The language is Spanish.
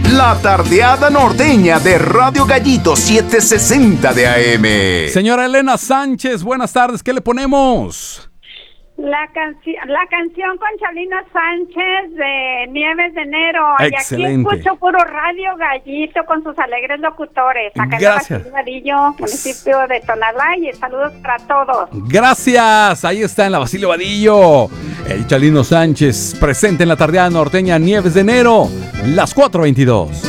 La tardeada norteña de Radio Gallito 760 de AM. Señora Elena Sánchez, buenas tardes, ¿qué le ponemos? La canción con Chalino Sánchez de Nieves de Enero. Excelente. Y aquí escucho puro Radio Gallito con sus alegres locutores. Acá Gracias. en Basilio, municipio de Tonalá, y saludos para todos. Gracias, ahí está en la Basilio Vadillo. El Chalino Sánchez presente en la tardeada norteña Nieves de Enero, las 4:22.